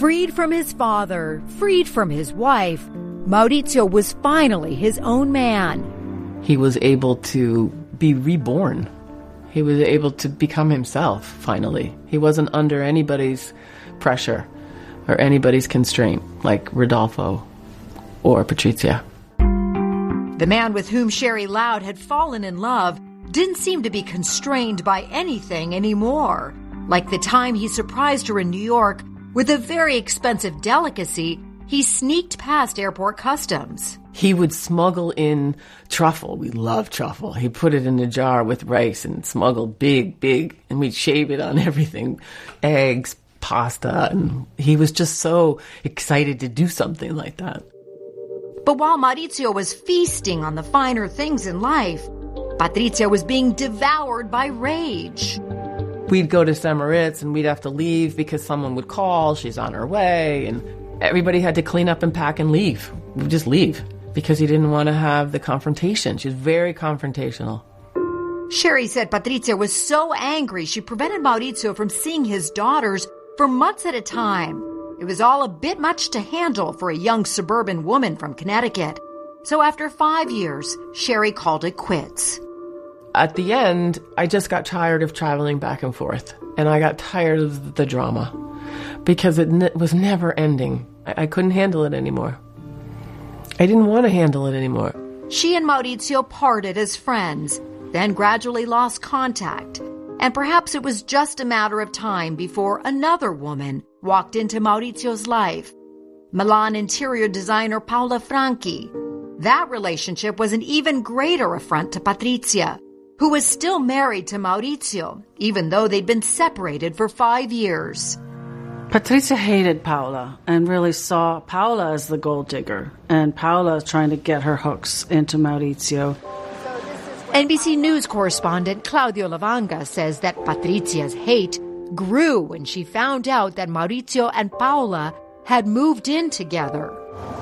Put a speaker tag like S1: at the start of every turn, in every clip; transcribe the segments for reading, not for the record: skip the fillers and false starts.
S1: Freed from his father, freed from his wife, Maurizio was finally his own man.
S2: He was able to be reborn. He was able to become himself, finally. He wasn't under anybody's pressure or anybody's constraint, like Rodolfo or Patrizia.
S1: The man with whom Sherry Loud had fallen in love didn't seem to be constrained by anything anymore. Like the time he surprised her in New York with a very expensive delicacy, he sneaked past airport customs.
S2: He would smuggle in truffle. We love truffle. He put it in a jar with rice and smuggle big, and we'd shave it on everything. Eggs, pasta, and he was just so excited to do something like that.
S1: But while Maurizio was feasting on the finer things in life, Patrizia was being devoured by rage.
S2: We'd go to St. Moritz and we'd have to leave because someone would call, she's on her way, and everybody had to clean up and pack and leave. We'd just leave because he didn't want to have the confrontation. She was very confrontational.
S1: Sherry said Patrizia was so angry she prevented Maurizio from seeing his daughters for months at a time. It was all a bit much to handle for a young suburban woman from Connecticut. So after 5 years, Sherry called it quits.
S2: At the end, I just got tired of traveling back and forth, and I got tired of the drama because it was never ending. I couldn't handle it anymore. I didn't want to handle it anymore.
S1: She and Maurizio parted as friends, then gradually lost contact. And perhaps it was just a matter of time before another woman walked into Maurizio's life, Milan interior designer Paola Franchi. That relationship was an even greater affront to Patrizia, who was still married to Maurizio, even though they'd been separated for 5 years.
S3: Patrizia hated Paola and really saw Paola as the gold digger, and Paola trying to get her hooks into Maurizio.
S1: NBC News correspondent Claudio Lavanga says that Patrizia's hate grew when she found out that Maurizio and Paola had moved in together.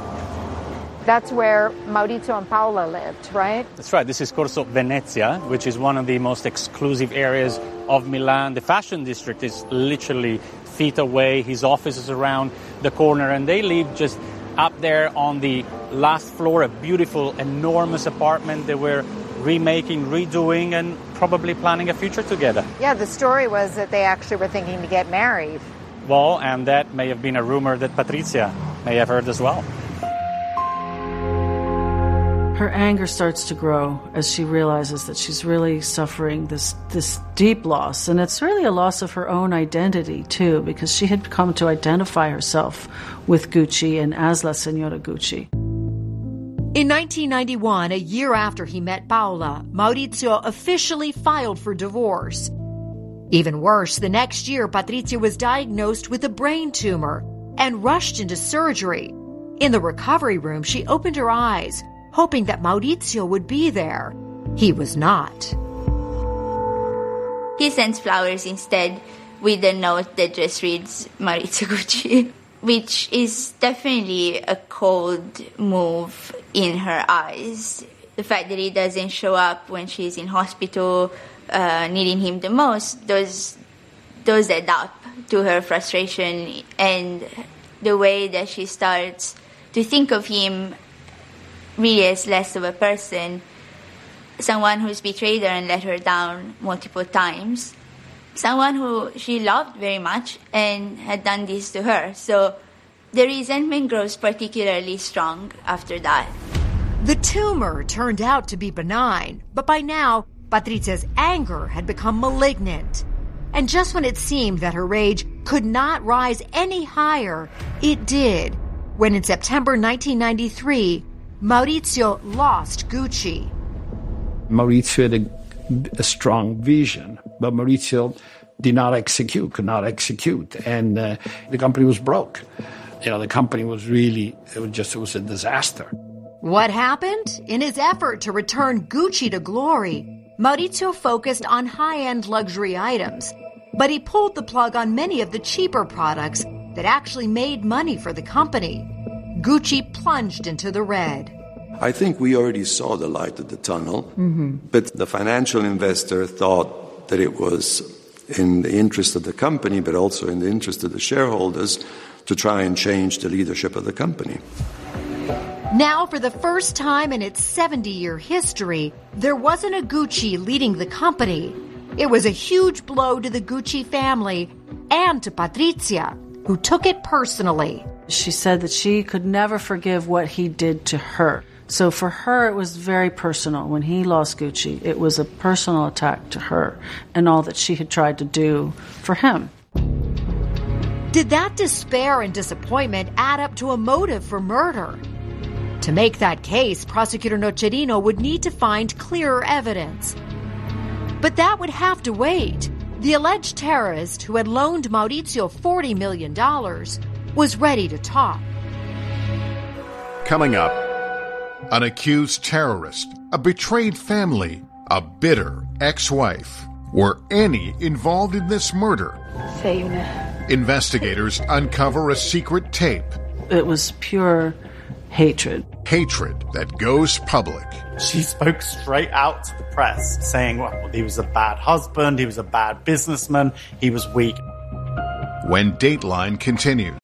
S4: That's where Maurizio and Paola lived, right?
S5: That's right. This is Corso Venezia, which is one of the most exclusive areas of Milan. The fashion district is literally feet away. His office is around the corner, and they live just up there on the last floor, a beautiful, enormous apartment they were remaking, redoing, and probably planning a future together.
S4: Yeah, the story was that they actually were thinking to get married.
S5: Well, and that may have been a rumor that Patrizia may have heard as well.
S3: Her anger starts to grow as she realizes that she's really suffering this deep loss. And it's really a loss of her own identity, too, because she had come to identify herself with Gucci and as La Signora Gucci.
S1: In 1991, a year after he met Paola, Maurizio officially filed for divorce. Even worse, the next year, Patrizia was diagnosed with a brain tumor and rushed into surgery. In the recovery room, she opened her eyes, hoping that Maurizio would be there. He was not.
S6: He sends flowers instead with a note that just reads Maurizio Gucci, which is definitely a cold move in her eyes. The fact that he doesn't show up when she's in hospital, needing him the most, those add up to her frustration, and the way that she starts to think of him really as less of a person, someone who's betrayed her and let her down multiple times, someone who she loved very much and had done this to her. So the resentment grows particularly strong after that.
S1: The tumor turned out to be benign, but by now, Patrizia's anger had become malignant. And just when it seemed that her rage could not rise any higher, it did, when in September 1993, Maurizio lost Gucci.
S7: Maurizio had a strong vision, but Maurizio could not execute, and the company was broke. The company was really, it was a disaster.
S1: What happened? In his effort to return Gucci to glory, Maurizio focused on high-end luxury items, but he pulled the plug on many of the cheaper products that actually made money for the company. Gucci plunged into the red.
S8: I think we already saw the light at the tunnel, but the financial investor thought that it was in the interest of the company, but also in the interest of the shareholders, to try and change the leadership of the company.
S1: Now, for the first time in its 70-year history, there wasn't a Gucci leading the company. It was a huge blow to the Gucci family and to Patrizia, who took it personally.
S3: She said that she could never forgive what he did to her. So for her, it was very personal. When he lost Gucci, it was a personal attack to her and all that she had tried to do for him.
S1: Did that despair and disappointment add up to a motive for murder? To make that case, Prosecutor Nocerino would need to find clearer evidence. But that would have to wait. The alleged terrorist who had loaned Maurizio $40 million was ready to talk.
S9: Coming up, an accused terrorist, a betrayed family, a bitter ex-wife. Were any involved in this murder? Investigators uncover a secret tape.
S3: It was pure hatred.
S9: Hatred that goes public.
S10: She spoke straight out to the press, saying, well, he was a bad husband, he was a bad businessman, he was weak.
S9: When Dateline continues.